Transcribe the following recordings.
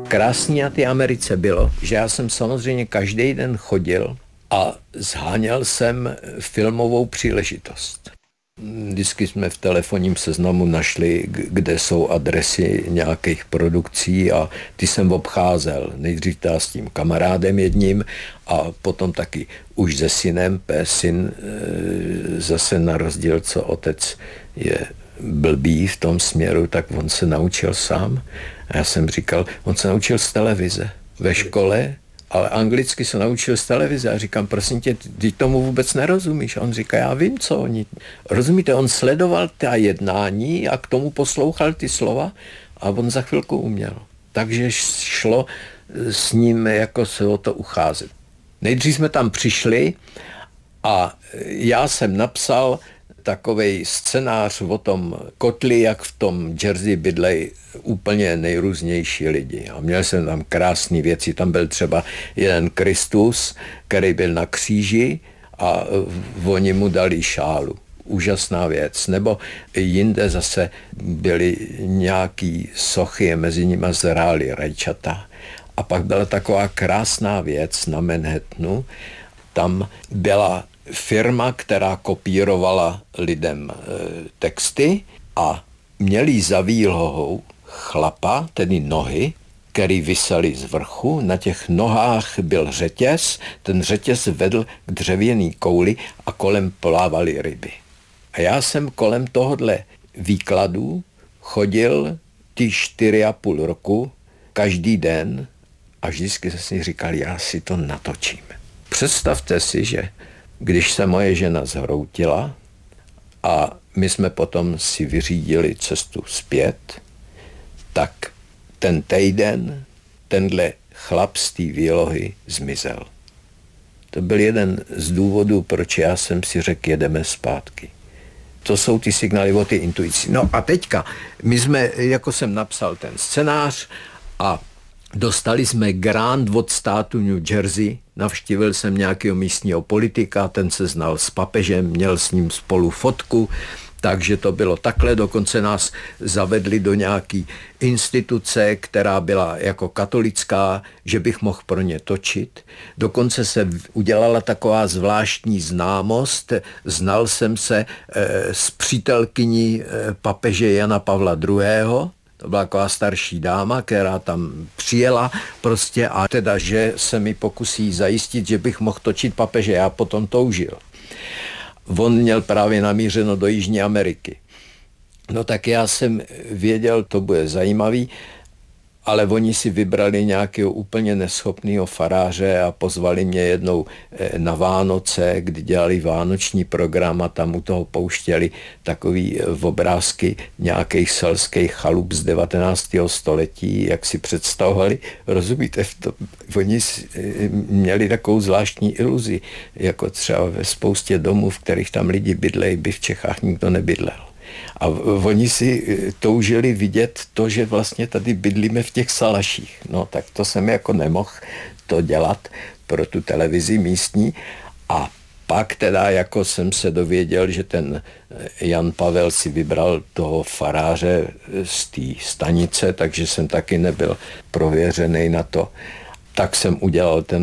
krásný na té Americe bylo, že já jsem samozřejmě každý den chodil a zháněl jsem filmovou příležitost. Vždycky jsme v telefonním seznamu našli, kde jsou adresy nějakých produkcí a ty jsem obcházel. Nejdřív s tím kamarádem jedním a potom taky už se synem. Syn zase na rozdíl, co otec je blbý v tom směru, tak on se naučil sám. A já jsem říkal, on se naučil z televize ve škole, ale anglicky se naučil z televize a říkám, prosím tě, ty tomu vůbec nerozumíš. A on říká, já vím, co oni... Rozumíte, on sledoval ta jednání a k tomu poslouchal ty slova a on za chvilku uměl. Takže šlo s ním jako se o to ucházet. Nejdřív jsme tam přišli a já jsem napsal takovej scénář o tom kotli, jak v tom Jersey bydlej úplně nejrůznější lidi. A měl jsem tam krásné věci. Tam byl třeba jeden Kristus, který byl na kříži a oni mu dali šálu. Úžasná věc. Nebo jinde zase byly nějaký sochy, mezi nimi zrály rajčata. A pak byla taková krásná věc na Manhattanu. Tam byla firma, která kopírovala lidem texty a měli za výlohou chlapa, tedy nohy, který visely z vrchu. Na těch nohách byl řetěz, ten řetěz vedl k dřevěný kouli a kolem plávaly ryby. A já jsem kolem tohodle výkladu chodil ty 4,5 roku každý den a vždycky jsem si říkal, já si to natočím. Představte si, že když se moje žena zhroutila a my jsme potom si vyřídili cestu zpět, tak ten týden tenhle chlap z té výlohy zmizel. To byl jeden z důvodů, proč já jsem si řekl, jedeme zpátky. To jsou ty signály o ty intuici. No a teďka, my jsme, jako jsem napsal ten scénář a dostali jsme grant od státu New Jersey, navštívil jsem nějakého místního politika, ten se znal s papežem, měl s ním spolu fotku, takže to bylo takhle, dokonce nás zavedli do nějaký instituce, která byla jako katolická, že bych mohl pro ně točit. Dokonce se udělala taková zvláštní známost, znal jsem se s přítelkyní papeže Jana Pavla II., to byla taková starší dáma, která tam přijela prostě a teda, že se mi pokusí zajistit, že bych mohl točit papeže. Já potom toužil. On měl právě namířeno do Jižní Ameriky. No tak já jsem věděl, to bude zajímavý, ale oni si vybrali nějakého úplně neschopného faráře a pozvali mě jednou na Vánoce, kdy dělali vánoční program a tam u toho pouštěli takový obrázky nějakých selských chalup z 19. století, jak si představovali. Rozumíte, oni měli takovou zvláštní iluzi, jako třeba ve spoustě domů, v kterých tam lidi bydlejí, by v Čechách nikdo nebydlel. A oni si toužili vidět to, že vlastně tady bydlíme v těch salaších. No tak to jsem jako nemohl to dělat pro tu televizi místní. A pak teda jako jsem se dověděl, že ten Jan Pavel si vybral toho faráře z té stanice, takže jsem taky nebyl prověřený na to. Tak jsem udělal ten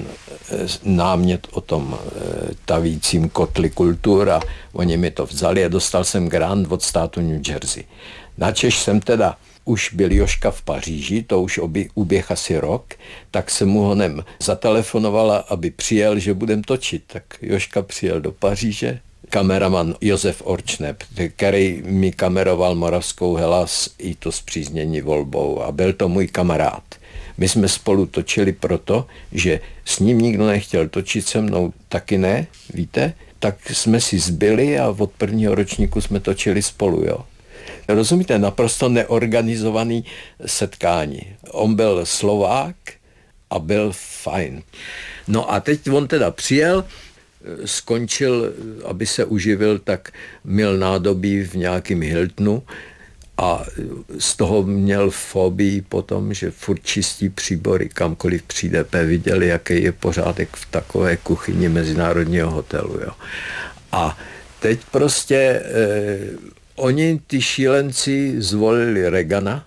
námět o tom tavícím kotli kultur a oni mi to vzali a dostal jsem grant od státu New Jersey. Načež jsem teda už byl Jožka v Paříži, to už uběh asi rok, tak jsem mu honem zatelefonovala, aby přijel, že budem točit. Tak Jožka přijel do Paříže, kameraman Josef Orčneb, který mi kameroval Moravskou Hellas i to Spříznění volbou a byl to můj kamarád. My jsme spolu točili proto, že s ním nikdo nechtěl točit, se mnou taky ne, víte? Tak jsme si zbyli a od prvního ročníku jsme točili spolu, jo. Rozumíte, naprosto neorganizovaný setkání. On byl Slovák a byl fajn. No a teď on teda přijel, skončil, aby se uživil, tak měl nádobí v nějakém Hiltonu, a z toho měl fobii potom, že furt čistí příbory, kamkoliv přijde, viděli, jaký je pořádek v takové kuchyni mezinárodního hotelu. Jo. A teď prostě oni, ty šílenci, zvolili Reagana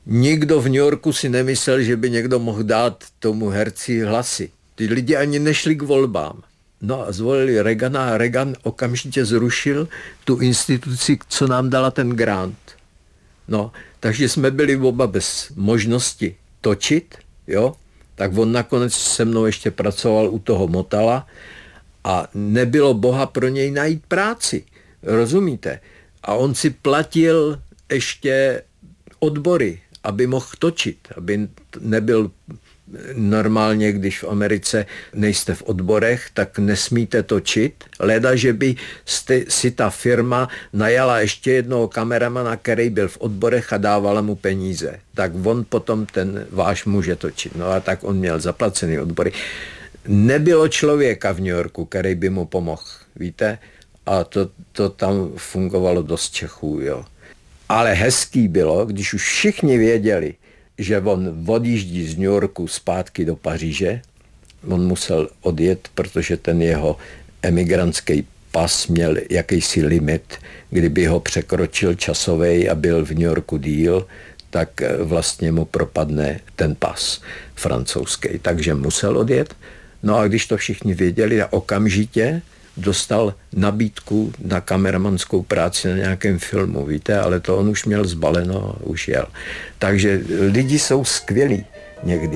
Nikdo v New Yorku si nemyslel, že by někdo mohl dát tomu herci hlasy. Ty lidi ani nešli k volbám. No a zvolili Reagana a Reagan okamžitě zrušil tu instituci, co nám dala ten grant. No, takže jsme byli oba bez možnosti točit, jo. Tak on nakonec se mnou ještě pracoval u toho Motala a nebylo boha pro něj najít práci. Rozumíte? A on si platil ještě odbory, aby mohl točit, aby nebyl normálně, když v Americe nejste v odborech, tak nesmíte točit. Leda, že by si ta firma najala ještě jednoho kameramana, který byl v odborech a dávala mu peníze. Tak on potom ten váš může točit. No a tak on měl zaplacený odbory. Nebylo člověka v New Yorku, který by mu pomohl, víte? A to tam fungovalo dost Čechů, jo. Ale hezký bylo, když už všichni věděli, že on odjíždí z New Yorku zpátky do Paříže. On musel odjet, protože ten jeho emigrantský pas měl jakýsi limit. Kdyby ho překročil časovej a byl v New Yorku díl, tak vlastně mu propadne ten pas francouzský. Takže musel odjet. No a když to všichni věděli, a okamžitě dostal nabídku na kameramanskou práci na nějakém filmu, víte, ale to on už měl zbaleno, už jel. Takže lidi jsou skvělí někdy.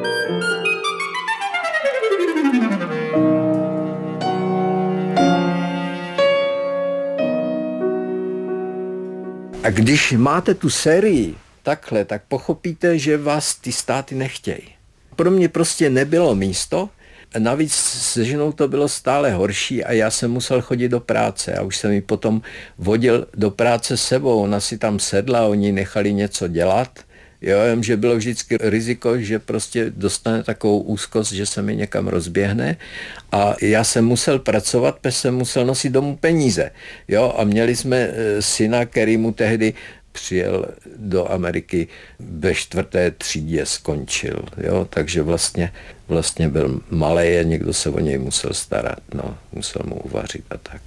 A když máte tu sérii takhle, tak pochopíte, že vás ty státy nechtějí. Pro mě prostě nebylo místo. Navíc se ženou to bylo stále horší a já jsem musel chodit do práce a už jsem ji potom vodil do práce s sebou. Ona si tam sedla, oni nechali něco dělat. Jo, že bylo vždycky riziko, že prostě dostane takovou úzkost, že se mi někam rozběhne a já jsem musel pracovat, protože jsem musel nosit domů peníze. Jo, a měli jsme syna, který mu tehdy přijel do Ameriky ve 4. třídě, skončil. Jo? Takže vlastně byl malý a někdo se o něj musel starat. No, musel mu uvařit a tak.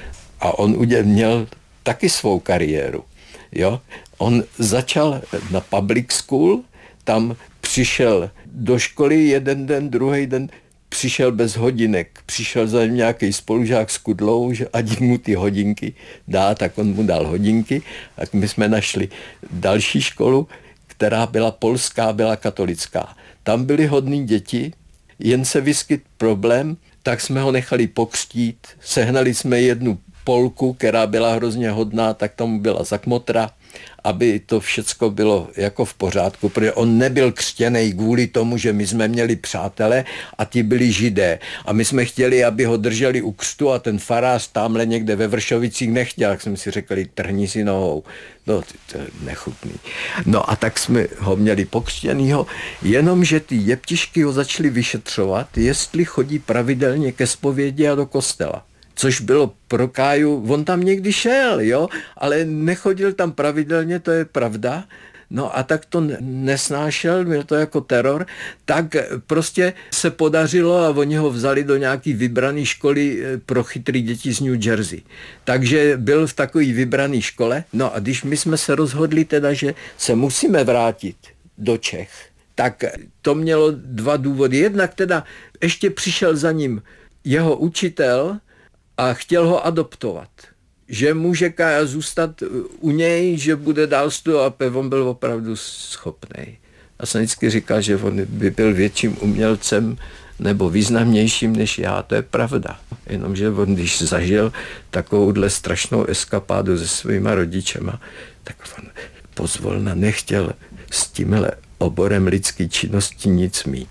A on měl taky svou kariéru. Jo? On začal na public school, tam přišel do školy jeden den, druhý den přišel bez hodinek, přišel za ním nějaký spolužák s kudlou, že ať mu ty hodinky dá, tak on mu dal hodinky. Tak my jsme našli další školu, která byla polská, byla katolická. Tam byly hodný děti, jen se vyskyt problém, tak jsme ho nechali pokřtít, sehnali jsme jednu Polku, která byla hrozně hodná, tak tomu byla zakmotra, aby to všecko bylo jako v pořádku, protože on nebyl křtěnej kvůli tomu, že my jsme měli přátele a ti byli Židé. A my jsme chtěli, aby ho drželi u křtu a ten farář tamhle někde ve Vršovicích nechtěl, tak jsme si řekli, trhni si nohou. No, to je nechutný. No a tak jsme ho měli pokřtěnýho, jenomže ty jeptišky ho začali vyšetřovat, jestli chodí pravidelně ke zpovědi a do kostela. Což bylo pro Káju, on tam někdy šel, jo, ale nechodil tam pravidelně, to je pravda. No a tak to nesnášel, byl to jako teror, tak prostě se podařilo a oni ho vzali do nějaký vybraný školy pro chytrý děti z New Jersey. Takže byl v takový vybraný škole. No a když my jsme se rozhodli teda, že se musíme vrátit do Čech, tak to mělo dva důvody. Jednak teda ještě přišel za ním jeho učitel a chtěl ho adoptovat. Že může Kája zůstat u něj, že bude dál studovat, on byl opravdu schopný. Já jsem vždycky říkal, že on by byl větším umělcem nebo významnějším než já, to je pravda. Jenomže on, když zažil takovouhle strašnou eskapádu se svýma rodičema, tak on pozvolna nechtěl s tímhle oborem lidské činnosti nic mít.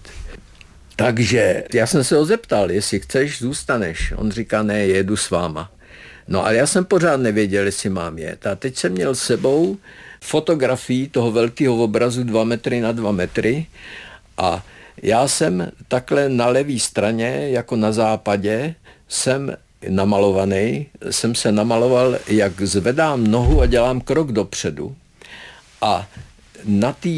Takže já jsem se ho zeptal, jestli chceš, zůstaneš. On říká, ne, jedu s váma. No ale já jsem pořád nevěděl, jestli mám jet. A teď jsem měl s sebou fotografii toho velkého obrazu 2 metry na 2 metry a já jsem takhle na levé straně, jako na západě, jsem namalovaný, jsem se namaloval, jak zvedám nohu a dělám krok dopředu a na té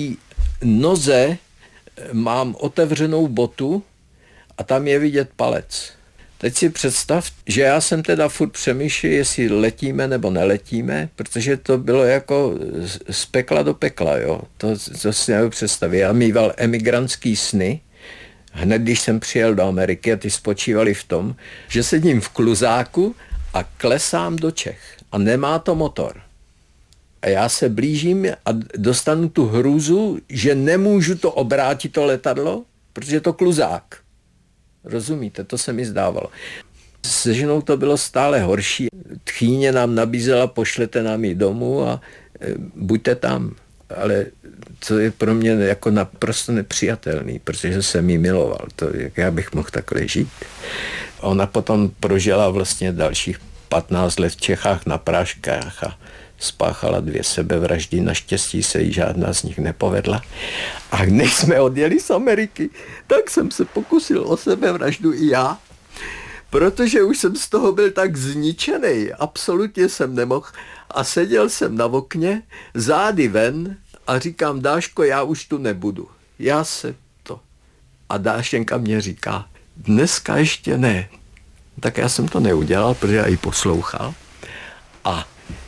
noze mám otevřenou botu a tam je vidět palec. Teď si představ, že já jsem teda furt přemýšlel, jestli letíme nebo neletíme, protože to bylo jako z pekla do pekla, jo. To si nevím představit. Já mýval emigrantský sny, hned když jsem přijel do Ameriky, a ty spočívali v tom, že sedím v kluzáku a klesám do Čech a nemá to motor. A já se blížím a dostanu tu hrůzu, že nemůžu to obrátit, to letadlo, protože je to kluzák. Rozumíte, to se mi zdávalo. Se ženou to bylo stále horší. Tchýně nám nabízela, pošlete nám ji domů a buďte tam. Ale to je pro mě jako naprosto nepřijatelný, protože jsem jí miloval. To, jak já bych mohl takhle žít. Ona potom prožila vlastně dalších 15 let v Čechách na práškách a spáchala 2 sebevraždy, naštěstí se jí žádná z nich nepovedla. A než jsme odjeli z Ameriky, tak jsem se pokusil o sebevraždu i já, protože už jsem z toho byl tak zničený, absolutně jsem nemohl a seděl jsem na okně, zády ven a říkám, Dáško, já už tu nebudu, já se to. A Dášenka mě říká, dneska ještě ne. Tak já jsem to neudělal, protože já ji poslouchal a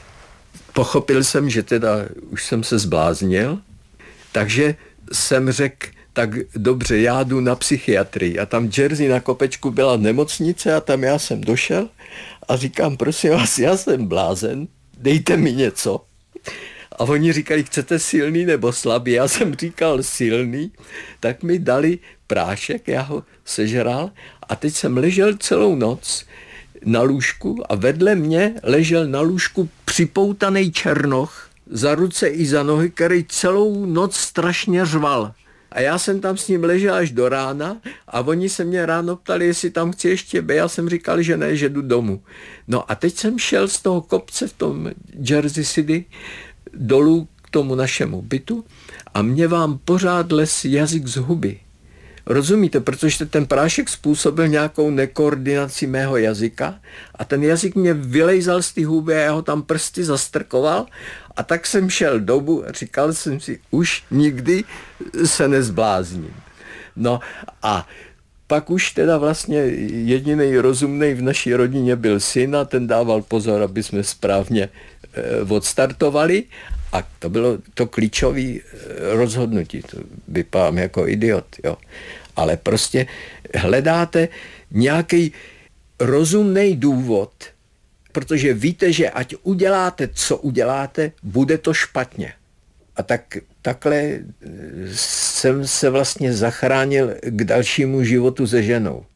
pochopil jsem, že teda už jsem se zbláznil, takže jsem řekl, tak dobře, já jdu na psychiatrii. A tam v Jersey na kopečku byla nemocnice a tam já jsem došel a říkám, prosím vás, já jsem blázen, dejte mi něco. A oni říkali, chcete silný nebo slabý? Já jsem říkal silný, tak mi dali prášek, já ho sežral a teď jsem ležel celou noc na lůžku a vedle mě ležel na lůžku připoutaný černoch za ruce i za nohy, který celou noc strašně řval. A já jsem tam s ním ležel až do rána a oni se mě ráno ptali, jestli tam chci ještě být. Já jsem říkal, že ne, že jdu domů. No a teď jsem šel z toho kopce v tom Jersey City dolů k tomu našemu bytu a mě vám pořád les jazyk z huby. Rozumíte, protože ten prášek způsobil nějakou nekoordinaci mého jazyka a ten jazyk mě vylejzal z té huby a já ho tam prsty zastrkoval a tak jsem šel domů a říkal jsem si, už nikdy se nezblázním. No a pak už teda vlastně jediný rozumnej v naší rodině byl syn a ten dával pozor, aby jsme správně odstartovali a to bylo to klíčové rozhodnutí. To vypadám jako idiot, jo. Ale prostě hledáte nějaký rozumný důvod, protože víte, že ať uděláte, co uděláte, bude to špatně. A takhle jsem se vlastně zachránil k dalšímu životu se ženou.